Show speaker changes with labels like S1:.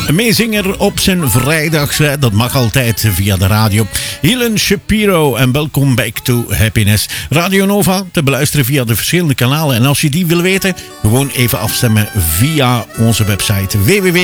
S1: Een meezinger op zijn vrijdags, dat mag altijd via de radio. Helen Shapiro en welkom back to Happiness. Radio Nova te beluisteren via de verschillende kanalen. En als je die wil weten, gewoon even afstemmen via onze website www